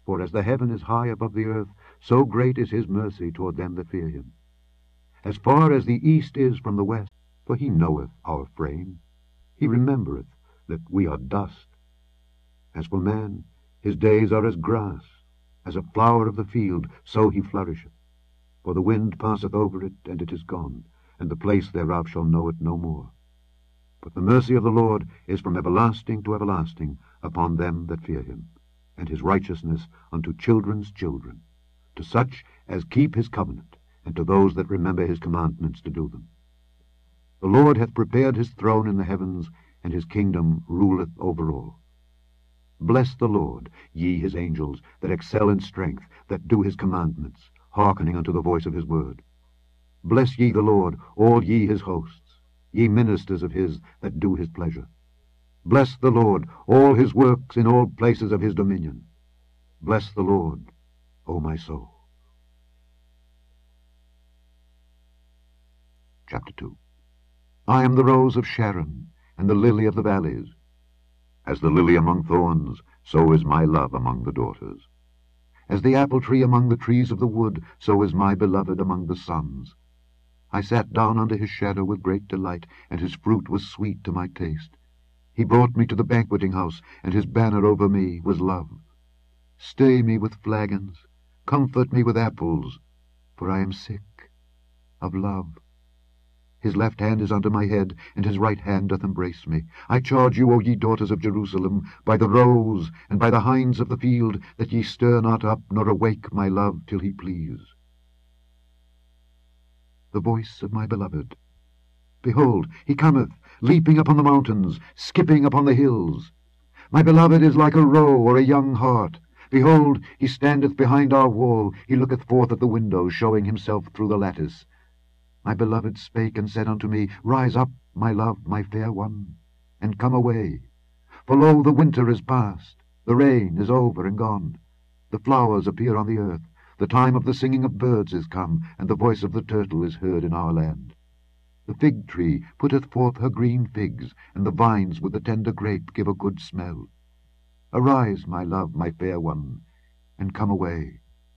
For as the heaven is high above the earth, so great is his mercy toward them that fear him. As far as the east is from the west, for he knoweth our frame. He remembereth that we are dust. As for man, his days are as grass, as a flower of the field, so he flourisheth. For the wind passeth over it, and it is gone, and the place thereof shall know it no more. But the mercy of the Lord is from everlasting to everlasting upon them that fear him, and his righteousness unto children's children, to such as keep his covenant, and to those that remember his commandments to do them. The Lord hath prepared his throne in the heavens, and his kingdom ruleth over all. Bless the Lord, ye his angels, that excel in strength, that do his commandments, hearkening unto the voice of his word. Bless ye the Lord, all ye his hosts, ye ministers of his that do his pleasure. Bless the Lord, all his works in all places of his dominion. Bless the Lord, O my soul. Chapter 2. I am the rose of Sharon, and the lily of the valleys. As the lily among thorns, so is my love among the daughters. As the apple tree among the trees of the wood, so is my beloved among the sons. I sat down under his shadow with great delight, and his fruit was sweet to my taste. He brought me to the banqueting house, and his banner over me was love. Stay me with flagons, comfort me with apples, for I am sick of love. His left hand is under my head, and his right hand doth embrace me. I charge you, O ye daughters of Jerusalem, by the roes and by the hinds of the field, that ye stir not up, nor awake my love till he please. The voice of my beloved. Behold, he cometh, leaping upon the mountains, skipping upon the hills. My beloved is like a roe or a young hart. Behold, he standeth behind our wall, he looketh forth at the window, showing himself through the lattice. My beloved spake and said unto me, Rise up, my love, my fair one, and come away. For lo, the winter is past, the rain is over and gone. The flowers appear on the earth, the time of the singing of birds is come, and the voice of the turtle is heard in our land. The fig tree putteth forth her green figs, and the vines with the tender grape give a good smell. Arise, my love, my fair one, and come away.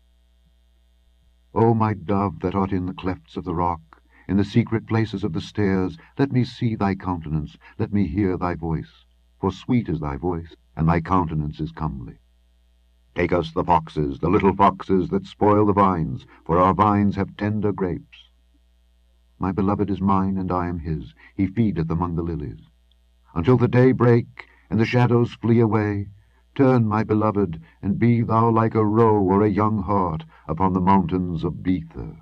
O my dove that art in the clefts of the rock, in the secret places of the stairs, let me see thy countenance, let me hear thy voice. For sweet is thy voice, and thy countenance is comely. Take us the foxes, the little foxes that spoil the vines, for our vines have tender grapes. My beloved is mine, and I am his. He feedeth among the lilies. Until the day break, and the shadows flee away, turn, my beloved, and be thou like a roe or a young hart upon the mountains of Bether.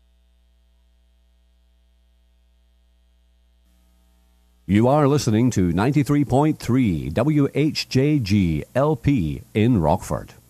You are listening to 93.3 WHJG LP in Rockford.